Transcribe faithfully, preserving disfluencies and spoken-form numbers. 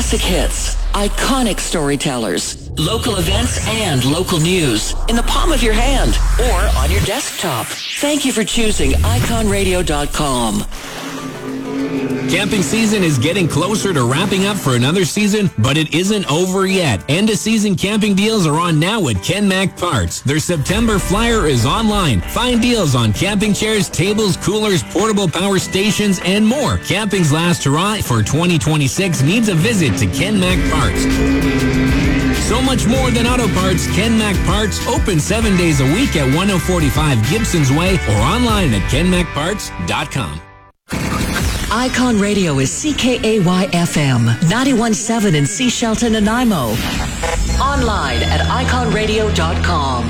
Classic hits, iconic storytellers, local events, and local news in the palm of your hand or on your desktop. Thank you for choosing icon radio dot com. Camping season is getting closer to wrapping up for another season, but it isn't over yet. End-of-season camping deals are on now at Kenmac Parts. Their September flyer is online. Find deals on camping chairs, tables, coolers, portable power stations, and more. Camping's last hurrah for twenty twenty-six needs a visit to Kenmac Parts. So much more than auto parts, Kenmac Parts, open seven days a week at one oh forty-five Gibson's Way or online at ken mac parts dot com. Icon Radio is C K A Y F M, ninety-one point seven in Sea Shelton, Nanaimo. Online at icon radio dot com.